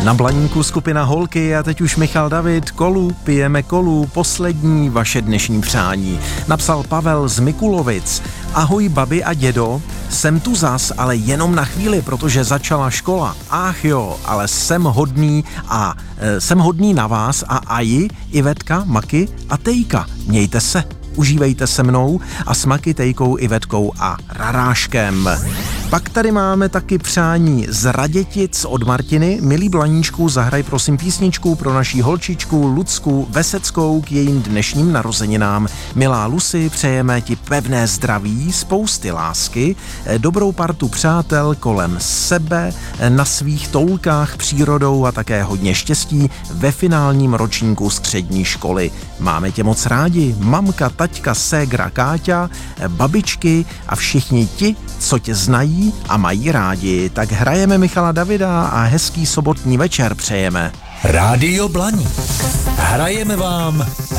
Na Blaníku skupina Holky a teď už Michal David, kolu, pijeme kolu, poslední vaše dnešní přání. Napsal Pavel z Mikulovic. Ahoj babi a dědo, jsem tu zas, ale jenom na chvíli, protože začala škola. Ach jo, ale jsem hodný na vás a Aji, Ivetka, Maky a Tejka. Mějte se, užívejte se mnou a s Maky, Tejkou, Ivetkou a Raráškem. Pak tady máme taky přání z Radětic od Martiny. Milý Blaníčku, zahraj prosím písničku pro naší holčičku Lucku Veseckou k jejím dnešním narozeninám. Milá Lucy, přejeme ti pevné zdraví, spousty lásky, dobrou partu přátel kolem sebe, na svých toulkách přírodou a také hodně štěstí ve finálním ročníku střední školy. Máme tě moc rádi, mamka, taťka, ségra, Káťa, babičky a všichni ti, co tě znají a mají rádi. Tak hrajeme Michala Davida a hezký sobotní večer přejeme. Rádio Blaník. Hrajeme vám